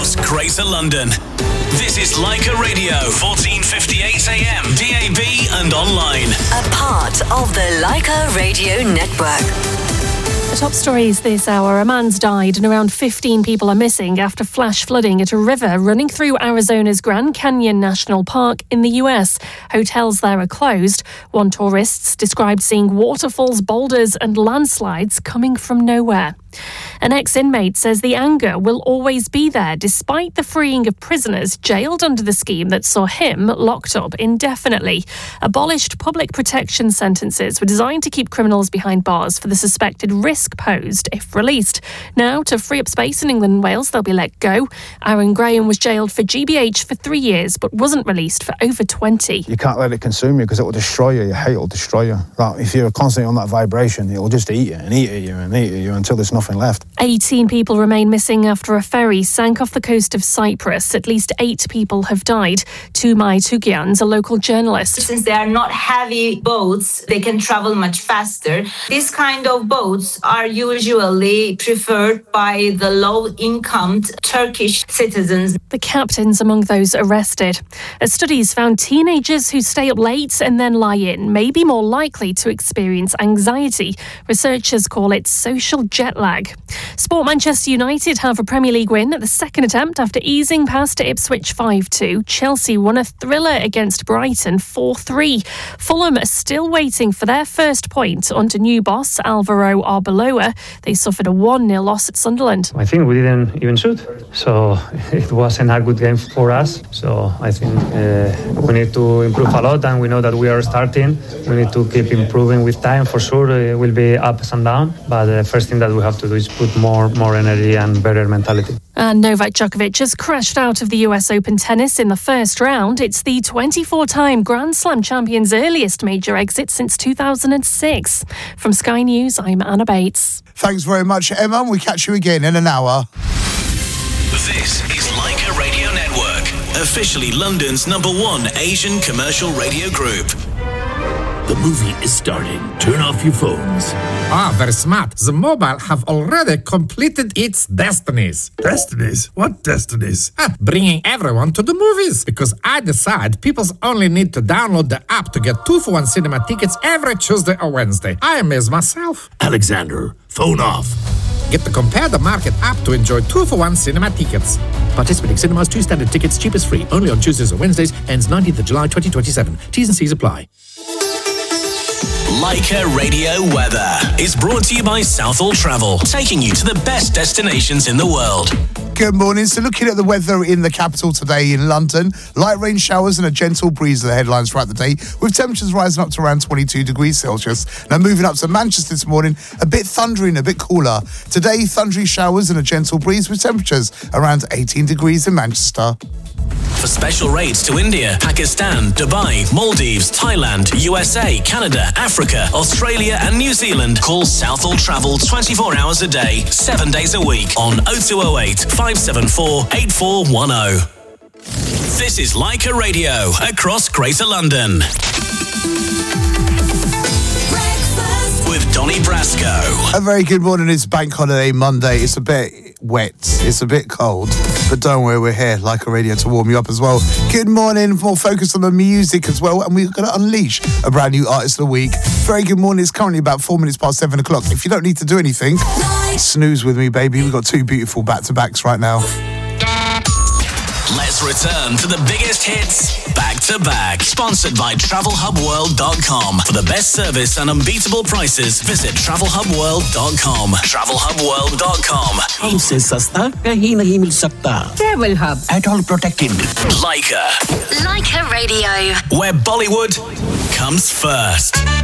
across Greater London. This is Leica Radio, 1458 AM, DAB and online. A part of the Leica Radio Network. The top stories this hour. A man's died and around 15 people are missing after flash flooding at a river running through Arizona's Grand Canyon National Park in the US. Hotels there are closed. One tourist described seeing waterfalls, boulders and landslides coming from nowhere. An ex-inmate says the anger will always be there despite the freeing of prisoners jailed under the scheme that saw him locked up indefinitely. Abolished public protection sentences were designed to keep criminals behind bars for the suspected risk posed if released. Now, to free up space in England and Wales, they'll be let go. Aaron Graham was jailed for GBH for 3 years but wasn't released for over 20. You can't let it consume you because it will destroy you. Your hate will destroy you. Like, if you're constantly on that vibration, it will just eat you and eat at you and eat at you until there's nothing left. 18 people remain missing after a ferry sank off the coast of Cyprus. At least 8 people have died. Tumai Tugian's a local journalist. Since they are not heavy boats, they can travel much faster. These kind of boats are usually preferred by the low-income Turkish citizens. The captain's among those arrested. A study's found teenagers who stay up late and then lie in may be more likely to experience anxiety. Researchers call it social jet lag. Sport Manchester United have a Premier League win at the second attempt after easing past Ipswich 5-2. Chelsea won a thriller against Brighton 4-3. Fulham are still waiting for their first point under new boss Alvaro Arbeloa. They suffered a 1-0 loss at Sunderland. I think we didn't even shoot, so it wasn't a good game for us. So I think we need to improve a lot, and we know that we are starting. We need to keep improving with time. For sure, it will be ups and downs, but the first thing that we have to do is put more energy and better mentality. And Novak Djokovic has crashed out of the US Open tennis in the first round. It's the 24-time Grand Slam champion's earliest major exit since 2006. From Sky News, I'm Anna Bates. Thanks very much, Emma. We catch you again in an hour. This is Leica Radio Network, officially London's #1 Asian commercial radio group. The movie is starting. Turn off your phones. Very smart. The mobile have already completed its destinies. Destinies? What destinies? Bringing everyone to the movies. Because I decide people only need to download the app to get 2-for-1 cinema tickets every Tuesday or Wednesday. I amaze myself. Alexander, phone off. Get the Compare the Market app to enjoy 2-for-1 cinema tickets. Participating cinemas, 2 standard tickets, cheapest free. Only on Tuesdays or Wednesdays. Ends 19th of July 2027. T's and C's apply. Leica Radio Weather is brought to you by Southall Travel, taking you to the best destinations in the world. Good morning. So looking at the weather in the capital today in London, light rain showers and a gentle breeze are the headlines throughout the day, with temperatures rising up to around 22 degrees Celsius. Now moving up to Manchester this morning, a bit thundery and a bit cooler. Today, thundery showers and a gentle breeze with temperatures around 18 degrees in Manchester. For special rates to India, Pakistan, Dubai, Maldives, Thailand, USA, Canada, Africa, Australia and New Zealand, call Southall Travel 24 hours a day, 7 days a week on 0208 574 8410. This is Leica Radio across Greater London. With Donny Brasco. A very good morning. It's Bank Holiday Monday. It's a bit wet. It's a bit cold. But don't worry, we're here, Leica Radio, to warm you up as well. Good morning. More focus on the music as well. And we're going to unleash a brand new artist of the week. Very good morning. It's currently about 4 minutes past 7 o'clock. If you don't need to do anything, snooze with me, baby. We've got 2 beautiful back-to-backs right now. Let's return to the biggest hits back to back. Sponsored by TravelHubWorld.com. For the best service and unbeatable prices, visit TravelHubWorld.com. TravelHubWorld.com. हमसे सस्ता कहीं नहीं मिल सकता. Travel Hub. At all protected. Leica. Leica Radio. Where Bollywood comes first.